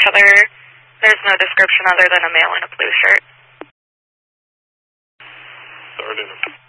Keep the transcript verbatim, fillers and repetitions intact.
each other. There's no description other than a male in a blue shirt. Sergeant.